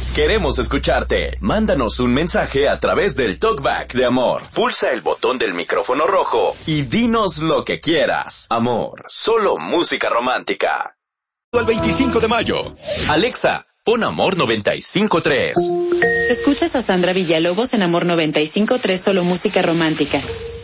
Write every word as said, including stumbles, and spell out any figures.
Queremos escucharte. Mándanos un mensaje a través del Talkback de Amor. Pulsa el botón del micrófono rojo y dinos lo que quieras. Amor, solo música romántica. El veinticinco de mayo. Alexa, pon Amor noventa y cinco tres. Escuchas a Sandra Villalobos en Amor noventa y cinco tres, solo música romántica.